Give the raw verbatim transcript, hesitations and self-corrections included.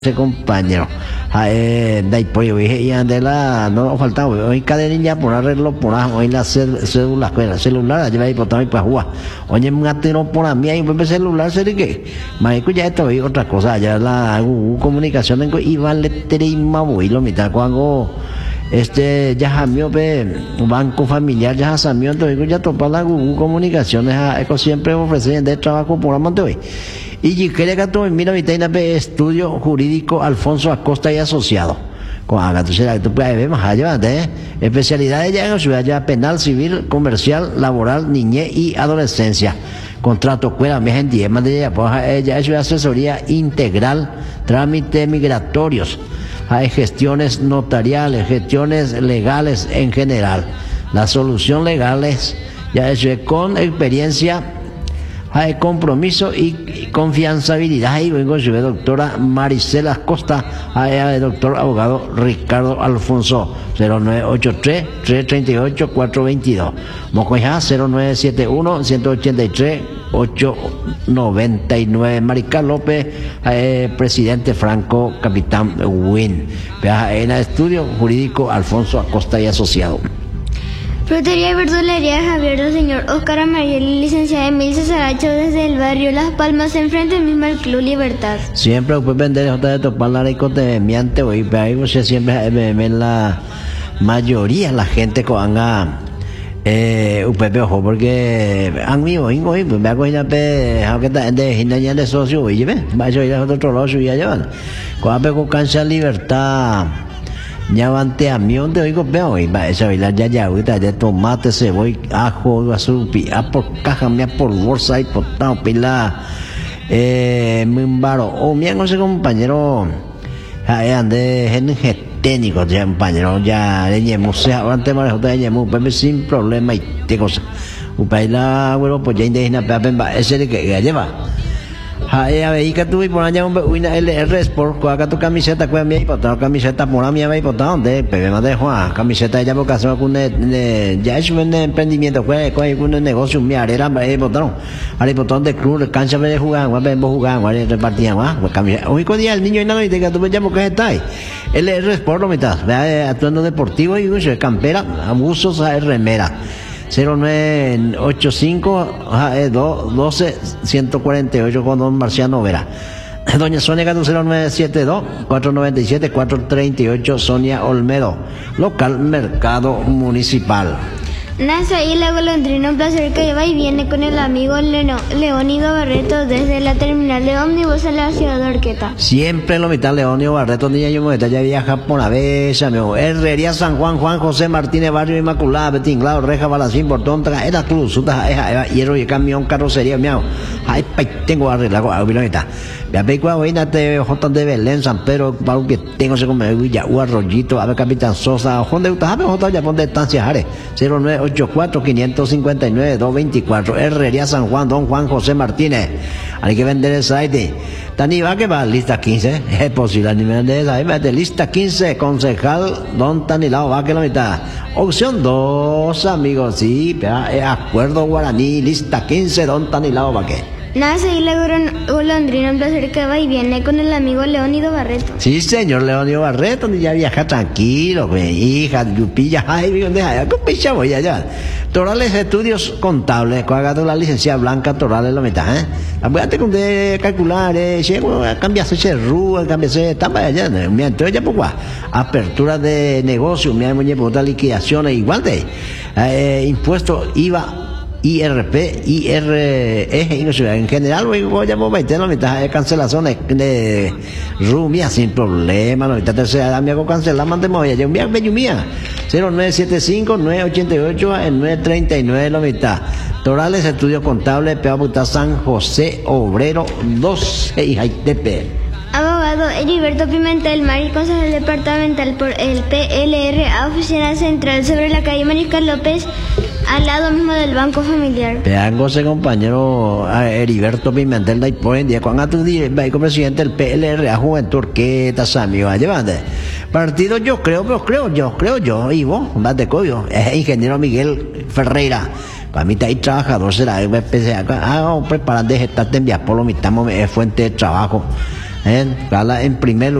ese compañero. Eh, de apoyo, y la no nos falta hoy cadenilla por arreglo por hoy la cédula celular lleva ahí por también para jugar. Oye, un gatero por a mí ahí un celular se que me ya esto y otra cosa ya la uh, comunicación tengo iba letra y y lo mitad cuando este ya jamio pe banco familiar ya jamio entonces ya topa la Google comunicaciones eco siempre ofrecen de trabajo por amante hoy. Y quería que tú mira mi estudio jurídico Alfonso Acosta y asociado. Con Agato será que tú puedes ver más allá, ¿eh? Especialidades ya en ciudad ya penal, civil, comercial, laboral, niñez y adolescencia. Contrato cuela, mi gente, más de ella, pues ella es asesoría integral, trámites migratorios, hay gestiones notariales, gestiones legales en general. La solución legales ya es con experiencia, hay compromiso y confianzabilidad. Ahí vengo yo, doctora Maricela Costa, el doctor abogado Ricardo Alfonso, cero nueve ocho tres, tres tres ocho, cuatro dos dos. Mocoya cero nueve siete uno, uno ocho tres, ocho nueve nueve. Marica López, eh, presidente Franco, capitán Win. En el estudio jurídico Alfonso Acosta y asociado. Frutería y verdulería Javier del señor Oscar Amariel, licenciada Emilce Saracho, desde el barrio Las Palmas, enfrente mismo al Club Libertad. Siempre puede vender J de topar la de miante hoy, pero ahí usted siempre ve la mayoría la gente que haga eh U P P ojo porque han mío hoy hoy me hago ya pe aunque de ginaña de socio y ve va yo ir a otro lado y allá cuando con cancha Libertad ya vante a mí donde oigo veo y va esa vela ya ya ahorita de tomate cebolla ajo azul a por caja mía por bolsa y por tao pila eh mimbaro o mi no sé compañero ahí ande gente técnico ya compañero ya de museo antes más de llemo pues sin problema y te cosa upaila bueno pues ya indígena pa ese que lleva. Hai ahí que tú y por allá una L R Sport con acá tu camiseta con mi hipotado camiseta por a mi hipotado de P B más de Juan camiseta ya porque hace con ya es un emprendimiento fue con un negocio mi arera me hipotado al hipotado de club cancha de jugar va a jugar va a repartir más camiseta hoy con día el niño y nada y te que tú ya porque está ahí L R Sport lo mitad actuando deportivo y uso campera abusos a remera cero nueve ocho cinco doce ciento cuarenta y ocho con don Marciano Vera. Doña Sonia Gato cero nueve siete dos, cuatro nueve siete, cuatro tres ocho Sonia Olmedo, local Mercado Municipal. Nace y la golondrina, un placer que va y viene con el amigo Leónido Barreto desde la terminal de ómnibus en la ciudad de Orqueta. Siempre lo mitad Leónido Barreto, niña yo me ya viaja por la bella, amigo. Herrería San Juan, Juan José Martínez, Barrio Inmaculada, Betinglado, Reja, Balacín, Portón, era Cruz, Suta, Eja, Hierro y Camión, Carrocería, miau. Ay, tengo arreglado, abilonita. Ya ve cuando voy a te J de Belén, San Pedro, para que tengo se come Villa, Arroyito, a ver Capitán Sosa, ¿dónde está? J ya pon de estancia, Jare, cero nueve ocho cuatro, cinco cinco nueve, dos dos cuatro, Herrería San Juan, don Juan José Martínez. Hay que vender el site. Tani va que va, lista quince, es posible, ni me vende esa, de lista quince, concejal, don Tanilao va que la mitad. Opción dos, amigos, sí, acuerdo guaraní, lista quince, don Tanilao va que. Nace y la golondrina, un placer que va y viene con el amigo Leónido Barreto. Sí, señor Leónido Barreto, ya viaja tranquilo, mi hija, Yupilla, ay, ¿dónde hay? ¿Qué picha voy allá? Torales Estudios Contables, con la licencia Blanca Torales la mitad, ¿eh? Acuérdate con de calcular, eh, cambiarse ese rúa, cambiarse, está para allá, entonces ya poco, apertura de negocio, mi amo, liquidaciones, igual de, eh, impuestos, I V A, I R P, I R E, en general, voy a meter la mitad de cancelaciones de rumia sin problema, la mitad tercera edad me hago cancelar, mandemos ya, un viaje mía, cero nueve siete cinco, nueve ocho ocho, nueve tres nueve, la mitad. Torales Estudio Contable, P A San José Obrero doce y Jaitepe. Abogado Heriberto Pimentel Mari, consejero departamental por el P L R A, oficina central sobre la calle Mariscal López, al lado mismo del Banco Familiar. Vean, ese compañero Heriberto Pimentel de Ipoen, día cuando tu como presidente del P L R A Juventud Orqueta Samio, llevando partido yo creo, pero creo yo, creo yo, Ivo, más de coyo, es ingeniero Miguel Ferreira. Para mí está ahí trabajador, será, ah, preparar de gestar de enviar por lo mitad, es fuente de trabajo. En, en primer lugar.